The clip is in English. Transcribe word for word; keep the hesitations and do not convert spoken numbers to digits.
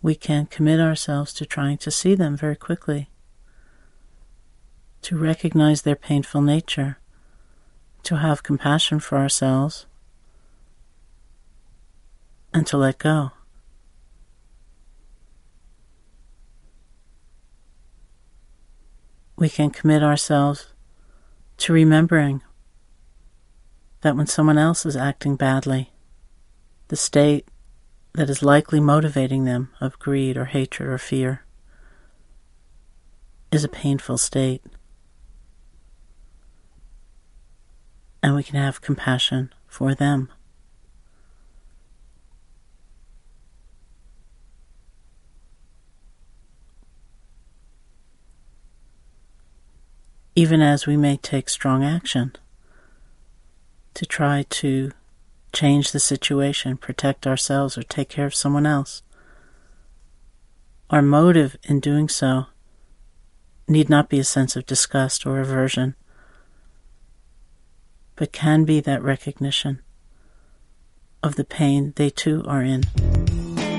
we can commit ourselves to trying to see them very quickly, to recognize their painful nature, to have compassion for ourselves, and to let go. We can commit ourselves to remembering that when someone else is acting badly, the state that is likely motivating them of greed or hatred or fear is a painful state. And we can have compassion for them. Even as we may take strong action to try to change the situation, protect ourselves, or take care of someone else, our motive in doing so need not be a sense of disgust or aversion, but can be that recognition of the pain they too are in.